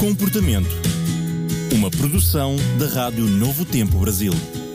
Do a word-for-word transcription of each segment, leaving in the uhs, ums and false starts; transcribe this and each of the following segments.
Comportamento. Uma produção da Rádio Novo Tempo Brasil.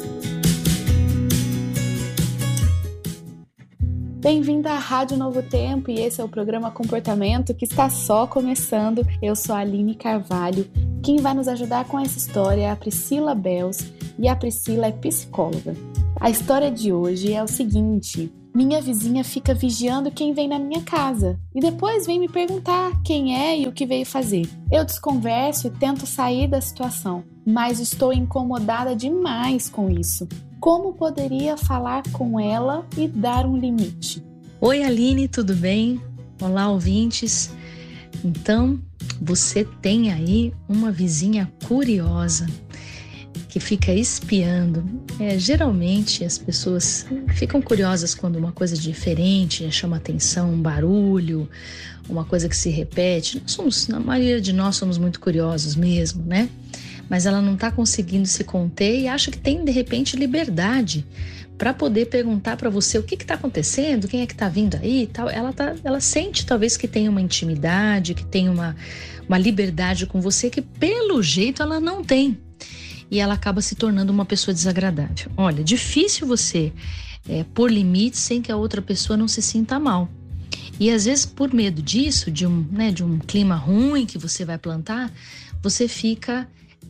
Bem-vindo à Rádio Novo Tempo e esse é o programa Comportamento que está só começando. Eu sou a Aline Carvalho. Quem vai nos ajudar com essa história é a Priscila Bels e a Priscila é psicóloga. A história de hoje é o seguinte: minha vizinha fica vigiando quem vem na minha casa e depois vem me perguntar quem é e o que veio fazer. Eu desconverso e tento sair da situação, mas estou incomodada demais com isso. Como poderia falar com ela e dar um limite? Oi Aline, tudo bem? Olá ouvintes. Então, você tem aí uma vizinha curiosa que fica espiando. É, geralmente as pessoas ficam curiosas quando uma coisa diferente chama atenção, um barulho, uma coisa que se repete. Nós somos, na maioria de nós somos muito curiosos mesmo, né? Mas ela não está conseguindo se conter e acha que tem, de repente, liberdade para poder perguntar para você o que está acontecendo, quem é que está vindo aí e tal. Ela, tá, ela sente talvez que tem uma intimidade, que tem uma, uma liberdade com você que, pelo jeito, ela não tem. E ela acaba se tornando uma pessoa desagradável. Olha, difícil você é, pôr limites sem que a outra pessoa não se sinta mal. E às vezes, por medo disso, de um, né, de um clima ruim que você vai plantar, você fica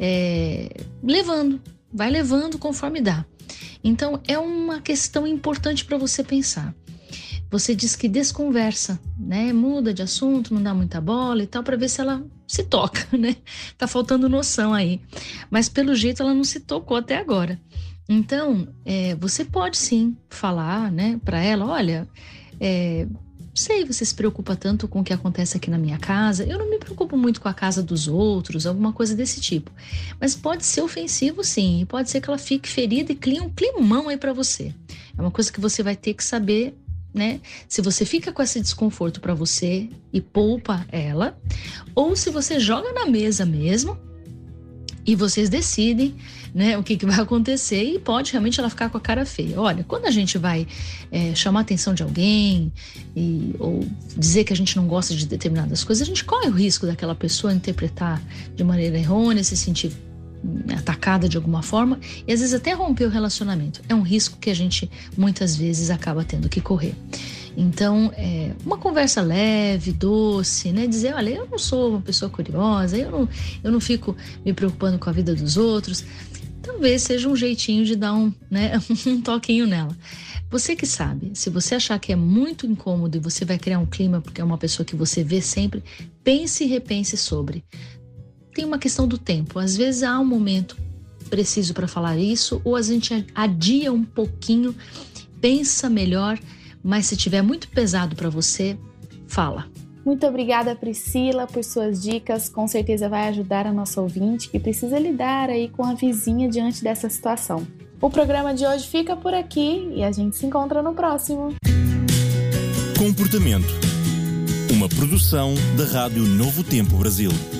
é, levando, vai levando conforme dá. Então, é uma questão importante para você pensar. Você diz que desconversa, né? Muda de assunto, não dá muita bola e tal, para ver se ela se toca, né? Tá faltando noção aí. Mas pelo jeito ela não se tocou até agora. Então, é, você pode sim falar, né, para ela: olha, é, sei, você se preocupa tanto com o que acontece aqui na minha casa, eu não me preocupo muito com a casa dos outros, alguma coisa desse tipo. Mas pode ser ofensivo sim, e pode ser que ela fique ferida e crie um climão aí para você. É uma coisa que você vai ter que saber, né? Se você fica com esse desconforto para você e poupa ela, ou se você joga na mesa mesmo e vocês decidem, né, o que, que vai acontecer, e pode realmente ela ficar com a cara feia. Olha, quando a gente vai é, chamar a atenção de alguém e, ou dizer que a gente não gosta de determinadas coisas, a gente corre o risco daquela pessoa interpretar de maneira errônea, se sentir atacada de alguma forma e às vezes até romper o relacionamento. É um risco que a gente muitas vezes acaba tendo que correr. Então, é, uma conversa leve, doce, né? Dizer: olha, eu não sou uma pessoa curiosa, eu não, eu não fico me preocupando com a vida dos outros. Talvez seja um jeitinho de dar um, né, um toquinho nela. Você que sabe, se você achar que é muito incômodo e você vai criar um clima porque é uma pessoa que você vê sempre, pense e repense sobre. Tem uma questão do tempo. Às vezes há um momento preciso para falar isso, ou a gente adia um pouquinho, pensa melhor, mas se tiver muito pesado para você, fala. Muito obrigada, Priscila, por suas dicas. Com certeza vai ajudar a nossa ouvinte que precisa lidar aí com a vizinha diante dessa situação. O programa de hoje fica por aqui e a gente se encontra no próximo. Comportamento. Uma produção da Rádio Novo Tempo Brasil.